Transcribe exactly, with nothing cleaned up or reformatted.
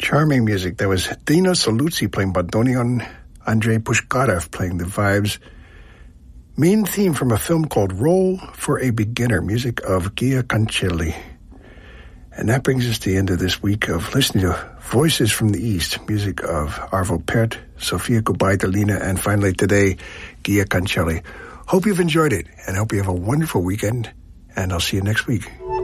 Charming music. That was Dino Saluzzi playing bandoneon, Andrei Pushkarev playing the vibes. Main theme from a film called Roll for a Beginner, music of Gia Cancelli. And that brings us to the end of this week of listening to Voices from the East, music of Arvo Pärt, Sofia Gubaidulina, and finally today, Gia Cancelli. Hope you've enjoyed it, and hope you have a wonderful weekend, and I'll see you next week.